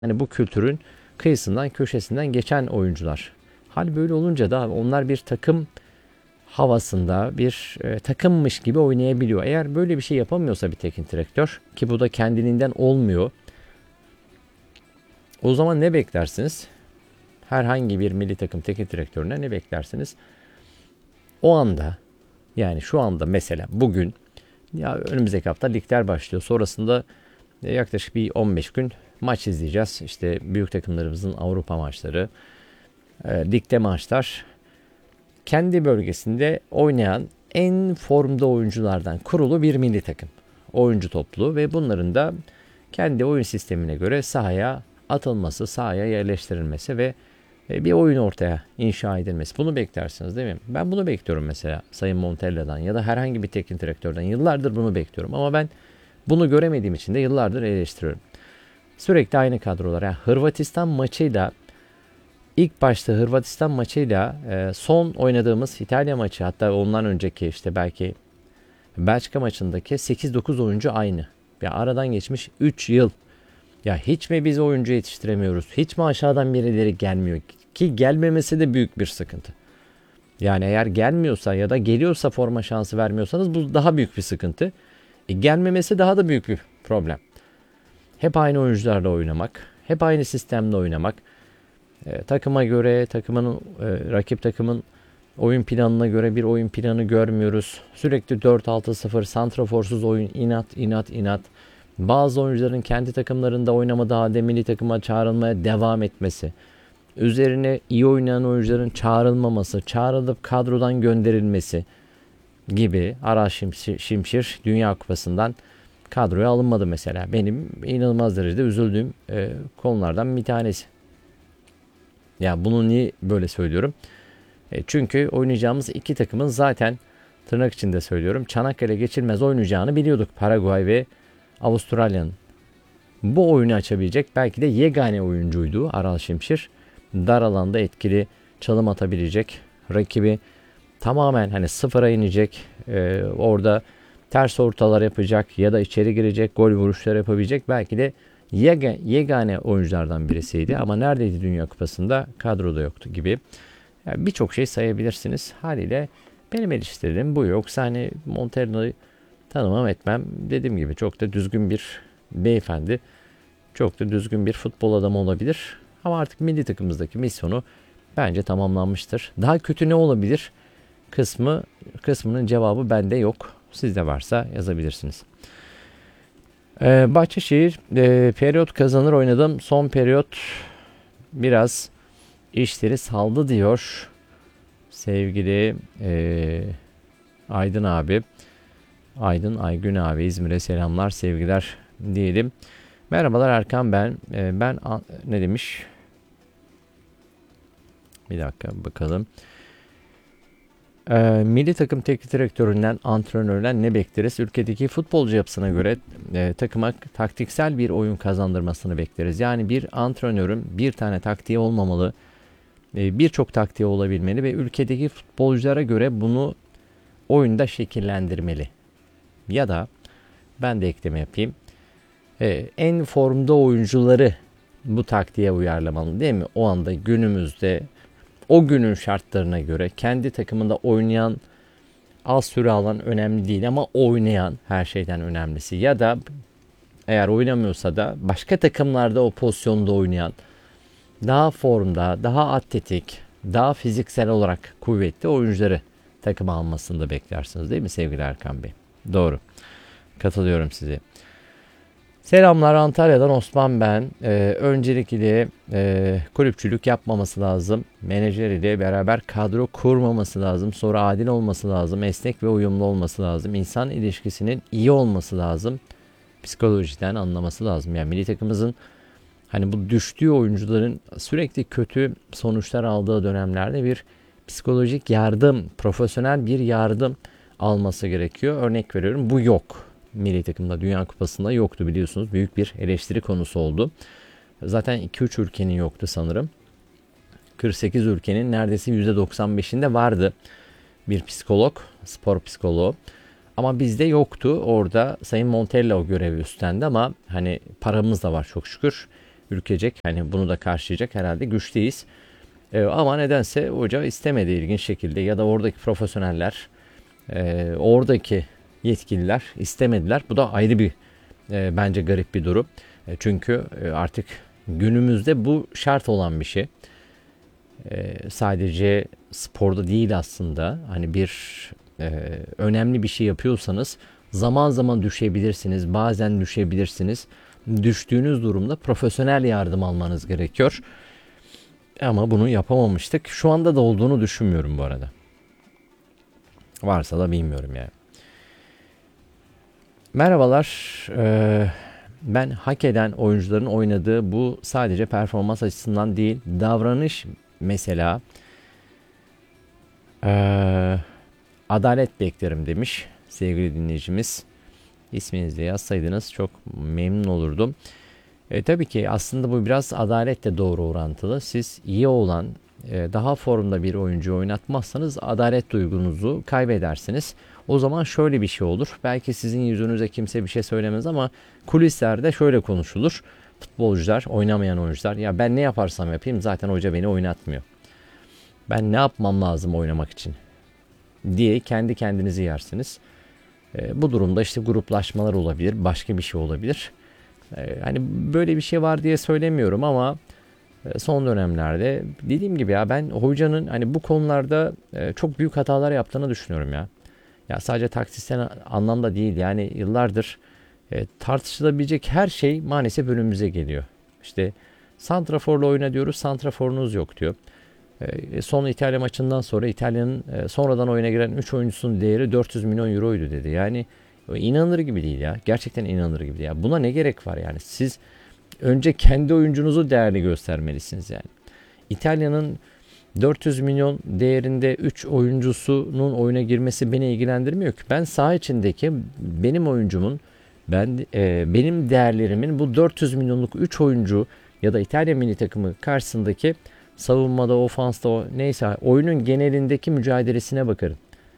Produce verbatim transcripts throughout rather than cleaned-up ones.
hani bu kültürün kıyısından köşesinden geçen oyuncular. Hal böyle olunca da onlar bir takım havasında bir e, takımmış gibi oynayabiliyor. Eğer böyle bir şey yapamıyorsa bir teknik direktör ki bu da kendiliğinden olmuyor. O zaman ne beklersiniz? Herhangi bir milli takım teknik direktörüne ne beklersiniz? O anda yani şu anda mesela bugün ya önümüzdeki hafta ligler başlıyor. Sonrasında e, yaklaşık bir on beş gün maç izleyeceğiz. İşte büyük takımlarımızın Avrupa maçları, e, ligde maçlar. Kendi bölgesinde oynayan en formda oyunculardan kurulu bir milli takım. Oyuncu topluluğu ve bunların da kendi oyun sistemine göre sahaya atılması, sahaya yerleştirilmesi ve bir oyun ortaya inşa edilmesi. Bunu beklersiniz değil mi? Ben bunu bekliyorum mesela Sayın Montella'dan ya da herhangi bir teknik direktörden. Yıllardır bunu bekliyorum ama ben bunu göremediğim için de yıllardır eleştiriyorum. Sürekli aynı kadrolar. Yani Hırvatistan maçıyla ilk başta Hırvatistan maçıyla e, son oynadığımız İtalya maçı, hatta ondan önceki işte belki Belçika maçındaki sekiz dokuz oyuncu aynı. Ya aradan geçmiş üç yıl. Ya hiç mi biz oyuncu yetiştiremiyoruz? Hiç mi aşağıdan birileri gelmiyor? Ki gelmemesi de büyük bir sıkıntı. Yani eğer gelmiyorsa ya da geliyorsa forma şansı vermiyorsanız bu daha büyük bir sıkıntı. E, gelmemesi daha da büyük bir problem. Hep aynı oyuncularla oynamak, hep aynı sistemle oynamak. E, takıma göre, takımın e, rakip takımın oyun planına göre bir oyun planı görmüyoruz. Sürekli dört altı sıfır santraforsuz oyun, inat inat inat. Bazı oyuncuların kendi takımlarında oynamadığı halde milli takıma çağrılmaya devam etmesi. Üzerine iyi oynayan oyuncuların çağrılmaması, çağrılıp kadrodan gönderilmesi gibi. Aras Şimşir, Şimşir Dünya Kupası'ndan kadroya alınmadı mesela. Benim inanılmaz derecede üzüldüğüm e, konulardan bir tanesi. Ya bunu niye böyle söylüyorum? E, çünkü oynayacağımız iki takımın zaten tırnak içinde söylüyorum Çanakkale geçilmez oynayacağını biliyorduk, Paraguay ve Avustralya'nın. Bu oyunu açabilecek belki de yegane oyuncuydu Aral Şimşir. Dar alanda etkili çalım atabilecek, rakibi tamamen hani sıfıra inecek, e, orada ters ortalar yapacak ya da içeri girecek, gol vuruşları yapabilecek belki de yegane, yegane oyunculardan birisiydi. Ama neredeydi Dünya Kupası'nda? Kadroda yoktu gibi. Yani birçok şey sayabilirsiniz. Haliyle benim eleştirdiğim bu. Yoksa hani Montella'yı tanımam etmem. Dediğim gibi çok da düzgün bir beyefendi. Çok da düzgün bir futbol adamı olabilir. Ama artık milli takımımızdaki misyonu bence tamamlanmıştır. Daha kötü ne olabilir? Kısmı kısmının cevabı bende yok. Sizde varsa yazabilirsiniz. Ee, Bahçeşehir e, periyot kazanır oynadım. Son periyot biraz işleri saldı diyor sevgili e, Aydın abi. Aydın Aygün abi, İzmir'e selamlar sevgiler diyelim. Merhabalar Erkan, ben. E, ben a, ne demiş? Bir dakika bakalım. E, milli takım teknik direktöründen, antrenöründen ne bekleriz? Ülkedeki futbolcu yapısına göre e, takıma taktiksel bir oyun kazandırmasını bekleriz. Yani bir antrenörün bir tane taktiği olmamalı. E, Birçok taktiği olabilmeli ve ülkedeki futbolculara göre bunu oyunda şekillendirmeli. Ya da ben de ekleme yapayım. Ee, en formda oyuncuları bu taktiğe uyarlamalı değil mi? O anda günümüzde o günün şartlarına göre kendi takımında oynayan, az süre alan önemli değil ama oynayan her şeyden önemlisi. Ya da eğer oynamıyorsa da başka takımlarda o pozisyonda oynayan, daha formda, daha atletik, daha fiziksel olarak kuvvetli oyuncuları takıma almasını da beklersiniz değil mi sevgili Erkan Bey? Doğru. Katılıyorum size. Selamlar Antalya'dan Osman ben. Ee, öncelikle e, kulüpçülük yapmaması lazım. Menajer ile beraber kadro kurmaması lazım. Sonra adil olması lazım. Esnek ve uyumlu olması lazım. İnsan ilişkisinin iyi olması lazım. Psikolojiden anlaması lazım. Yani milli takımımızın hani bu düştüğü oyuncuların sürekli kötü sonuçlar aldığı dönemlerde bir psikolojik yardım, profesyonel bir yardım alması gerekiyor. Örnek veriyorum, bu yok. Milli takımda Dünya Kupası'nda yoktu biliyorsunuz. Büyük bir eleştiri konusu oldu. Zaten iki üç ülkenin yoktu sanırım. kırk sekiz ülkenin neredeyse yüzde doksan beşinde vardı bir psikolog, spor psikoloğu. Ama bizde yoktu. Orada Sayın Montella o görevi üstlendi ama hani paramız da var çok şükür. ürkecek. Hani bunu da karşılayacak herhalde güçteyiz. E, ama nedense hoca istemedi ilginç şekilde ya da oradaki profesyoneller, e, oradaki yetkililer istemediler. Bu da ayrı bir e, bence garip bir durum. E, çünkü e, artık günümüzde bu şart olan bir şey. E, sadece sporda değil aslında. Hani bir e, önemli bir şey yapıyorsanız zaman zaman düşebilirsiniz, bazen düşebilirsiniz. Düştüğünüz durumda profesyonel yardım almanız gerekiyor. Ama bunu yapamamıştık. Şu anda da olduğunu düşünmüyorum bu arada. Varsa da bilmiyorum yani. Merhabalar. Ee, ben hak eden oyuncuların oynadığı bu sadece performans açısından değil, davranış mesela ee, adalet beklerim demiş sevgili dinleyicimiz. İsminizi de yazsaydınız çok memnun olurdum. E, tabii ki aslında bu biraz adaletle doğru orantılı. Siz iyi olan, e, daha formda bir oyuncu oynatmazsanız adalet duygunuzu kaybedersiniz. O zaman şöyle bir şey olur. Belki sizin yüzünüze kimse bir şey söylemez ama kulislerde şöyle konuşulur. Futbolcular, oynamayan oyuncular, ya ben ne yaparsam yapayım zaten hoca beni oynatmıyor. Ben ne yapmam lazım oynamak için diye kendi kendinizi yersiniz. E, bu durumda işte gruplaşmalar olabilir, başka bir şey olabilir. Hani böyle bir şey var diye söylemiyorum ama son dönemlerde dediğim gibi ya ben hocanın hani bu konularda çok büyük hatalar yaptığını düşünüyorum ya. Ya sadece taktiksel anlamda değil yani yıllardır tartışılabilecek her şey maalesef önümüze geliyor. İşte santraforla oyna diyoruz, santraforunuz yok diyor. Son İtalya maçından sonra İtalya'nın sonradan oyuna giren üç oyuncusunun değeri dört yüz milyon euroydu dedi. Yani İnanılır gibi değil ya. Gerçekten inanılır gibi değil. Ya buna ne gerek var yani? Siz önce kendi oyuncunuzu değerli göstermelisiniz yani. İtalya'nın dört yüz milyon değerinde üç oyuncusunun oyuna girmesi beni ilgilendirmiyor ki. Ben saha içindeki benim oyuncumun, ben e, benim değerlerimin bu dört yüz milyonluk üç oyuncu ya da İtalya milli takımı karşısındaki savunmada, ofansta, o neyse oyunun genelindeki mücadelesine bakarım.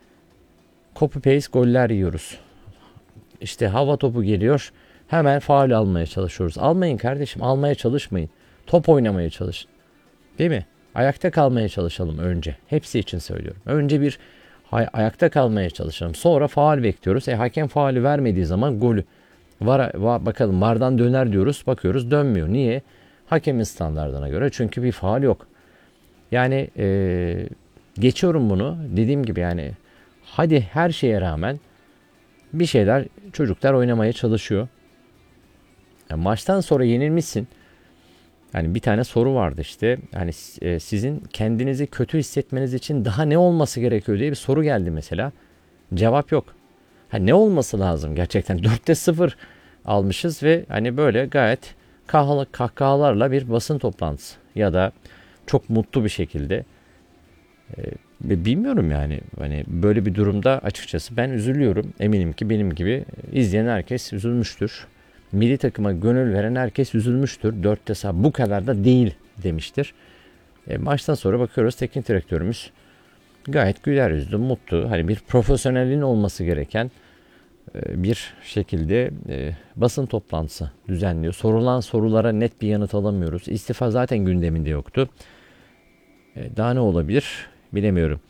Copy paste goller yiyoruz. İşte hava topu geliyor. Hemen faul almaya çalışıyoruz. Almayın kardeşim. Almaya çalışmayın. Top oynamaya çalışın. Değil mi? Ayakta kalmaya çalışalım önce. Hepsi için söylüyorum. Önce bir hay- ayakta kalmaya çalışalım. Sonra faul bekliyoruz. E hakem faulü vermediği zaman golü var, var bakalım vardan döner diyoruz. Bakıyoruz dönmüyor. Niye? Hakemin standardına göre. Çünkü bir faul yok. Yani e, geçiyorum bunu. Dediğim gibi yani hadi her şeye rağmen bir şeyler çocuklar oynamaya çalışıyor. Yani maçtan sonra yenilmişsin. Yani bir tane soru vardı işte. Hani e, sizin kendinizi kötü hissetmeniz için daha ne olması gerekiyor diye bir soru geldi mesela. Cevap yok. Ha, ne olması lazım gerçekten? dörtte sıfır almışız ve hani böyle gayet kahkahalı, kahkahalarla bir basın toplantısı ya da çok mutlu bir şekilde e, bilmiyorum yani hani böyle bir durumda açıkçası ben üzülüyorum. Eminim ki benim gibi izleyen herkes üzülmüştür. Milli takıma gönül veren herkes üzülmüştür. Dörtte sağ bu kadar da değil demiştir. E, maçtan sonra bakıyoruz teknik direktörümüz gayet güler yüzlü, mutlu. Hani bir profesyonelin olması gereken e, bir şekilde e, basın toplantısı düzenliyor. Sorulan sorulara net bir yanıt alamıyoruz. İstifa zaten gündeminde yoktu. E, daha ne olabilir bilemiyorum.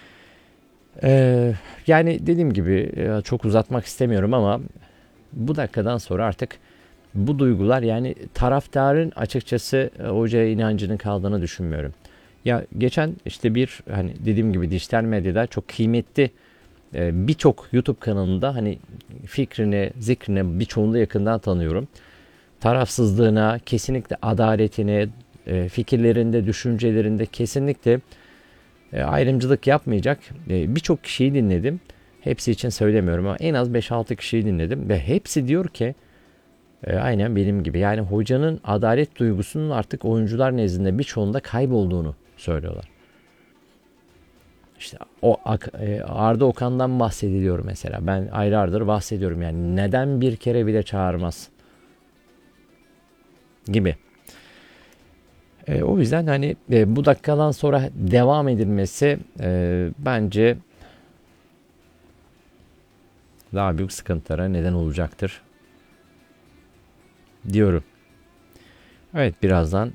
E, yani dediğim gibi e, çok uzatmak istemiyorum ama bu dakikadan sonra artık bu duygular yani taraftarın açıkçası e, hocaya inancının kaldığını düşünmüyorum. Ya geçen işte bir hani dediğim gibi dijital medyada çok kıymetli e, birçok YouTube kanalında hani fikrine, zikrine birçoğunu yakından tanıyorum. Tarafsızlığına, kesinlikle adaletine, e, fikirlerinde, düşüncelerinde kesinlikle e, ayrımcılık yapmayacak e, birçok kişiyi dinledim. Hepsi için söylemiyorum ama en az beş altı kişiyi dinledim ve hepsi diyor ki e, aynen benim gibi. Yani hocanın adalet duygusunun artık oyuncular nezdinde birçoğunda kaybolduğunu söylüyorlar. İşte o e, Arda Okan'dan bahsediliyor mesela. Ben aylardır bahsediyorum yani neden bir kere bile çağırmaz gibi. E, o yüzden hani e, bu dakikadan sonra devam edilmesi e, bence daha büyük sıkıntılara neden olacaktır diyorum. Evet, birazdan